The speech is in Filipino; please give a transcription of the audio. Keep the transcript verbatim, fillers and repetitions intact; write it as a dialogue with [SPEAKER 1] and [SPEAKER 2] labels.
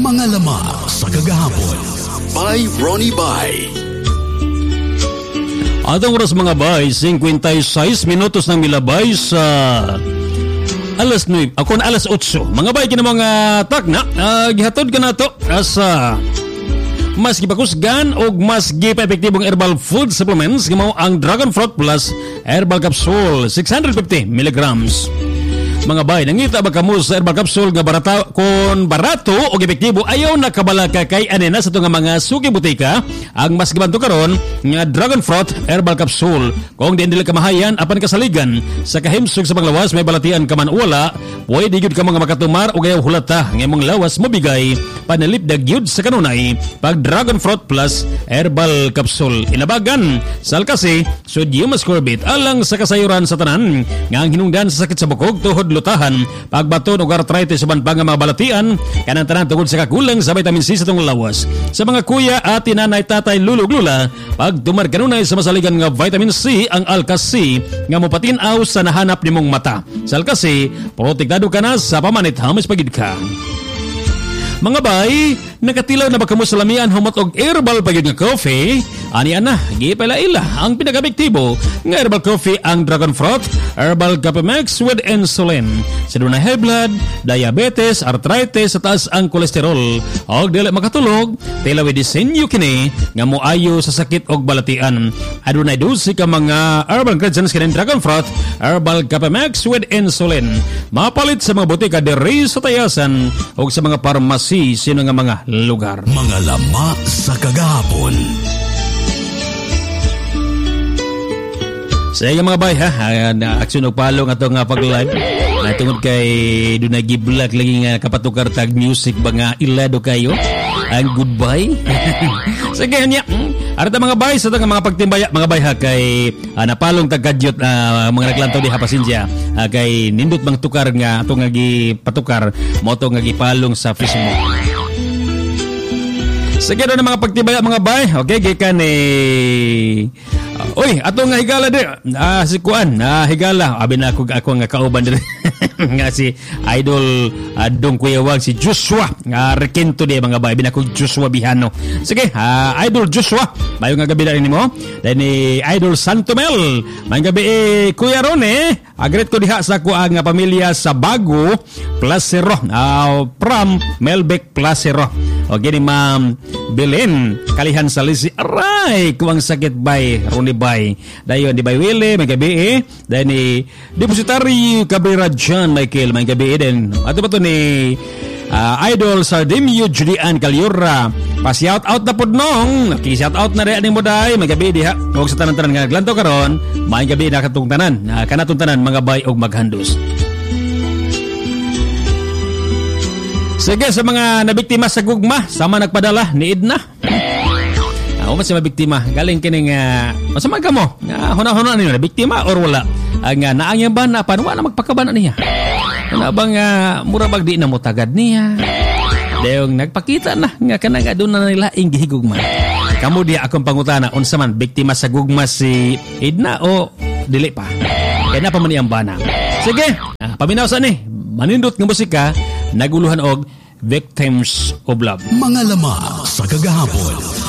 [SPEAKER 1] Mga lamang sa kagahapon by Ronnie Bay.
[SPEAKER 2] Atong oras mga bay, fifty-six minutos ng milabay sa alas nine, ako na alas eight. Mga bay, kina mga takna, uh, gihatod ka na to asa mas gipakusgan o mas gipa-epektibong herbal food supplements gamo ang Dragon Fruit Plus Herbal Capsule six hundred fifty milligrams. Mga bay, nangita ba kamo sa herbal capsule nga barata kon barato o epektibo ayaw nakabalaka kay anena sa itong mga suki butika ang mas gibanto karon nga Dragon Fruit Herbal Capsule. Kung di dili kamahayan apan kasaligan sa kahimsog sa panglawas may balatian ka man wala, pwede gyud ka mga makatumar o gayaw hulata nga imong lawas mabigay panalipdag gyud sa kanunay pag Dragon Fruit Plus Herbal Capsule. Inabagan sal kasi sodium ascorbate alang sa kasayuran sa tanan nga ang hinungdan sa sakit sa bukog tuhod lutahan, pagbaton o arthritis uban pa nga mga balatian kanang tanan tungod sa kakulang sa vitamin C sa itong lawas. Sa mga kuya at nanay tatay lulog-lula, pag tumar kanunay sa masaligan nga vitamin C ang Alka-C nga mopatinaw sa nahanap nimong mata. Sa Alka-C, protektado ka na sa pamanit hamis pagid ka. Mga bay, nakatilaw na ba kamo sa lamian humot og herbal pagid nga coffee? Ani ana, gipaila-ila ang pinaka-epektibo nga herbal coffee ang Dragon Fruit Herbal Coffee Mix with insulin. Sa dunay high blood, diabetes, arthritis, at taas ang kolesterol. Og dili makatulog, tilawi disenyo kini nga moayo sa sakit og balatian. Adunay dosi ka mga herbal ingredients kini Dragon Fruit Herbal Coffee Mix with insulin. Mapalit sa mga botika diri sa tayasan og sa mga pharmacy sino nga mga lugar.
[SPEAKER 1] Mga lama sa kagahapon.
[SPEAKER 2] Sa mga bay ha, uh, aksyon og palong ato nga pag-live. Na tungod kay dunay giblak lagi nga kapatukar tag music ba nga ilado kayo. Ang goodbye. Sige niya. Arta mga bay sa nga mga pagtimbaya mga bay ha kay uh, napalong tagkadyot uh, mga naglantaw diha pasensya uh, kay nindot bang tukar nga ato nga gipatukar mo to nga gipalong sa Facebook. Sige na mga pagtibaya mga bay. Okay, gikan ni uh, Uy, ato nga higala di. Ah, si Kuan, ah, higala. Abi na ako, ako nga kauban di. Nga si Idol uh, Dong Kuyawag, si Joshua. Uh, Requinto di mga bay. Abi na ako Joshua Bihano. Sige, uh, Idol Joshua. Mayo nga gabi na rin mo. Then ni uh, Idol Santomel. Mayong gabi eh, Kuya Ron eh. Agret ko diha sa ko ang uh, pamilya sa Bago Placero. Uh, from Melbeck Placero. Okay ni Ma'am Belen Kalihan Salisi. Aray, kuwang sakit bay Ronnie bay. Dayon di bay Willie may gabi eh. Then ni Depositary Cabrera John Michael may gabi eh. Then ato ba to ni uh, Idol Sardemio Julian Calyura. Pa-shout out na pod nong. Ki-shout out na rin mo day may gabi diha. Huwag sa tanan-tanan nga naglanto karon. May gabi na katong tanan. Uh, kanatong tanan mga bay og maghandos. Sige sa mga nabiktima sa gugma, sama nagpadala ni Edna. Ako mas mabiktima, galing kining uh, masama ka mo. Uh, huna-huna niyo nabiktima or wala. Ang uh, naangyan ba na paano na magpakabana niya? Ano bang uh, murabag di na mo tagad niya? Dayong nagpakita na nga kana nga doon na nila inggi gugma. Kamu dia akong pangutana unsa man biktima sa gugma si Edna o dili pa. Kaya na pa man iyang bana. Sige, uh, paminaw sa ni. Manindot nga musika naguluhan og Victims of Love.
[SPEAKER 1] Mga lama sa kagahapon.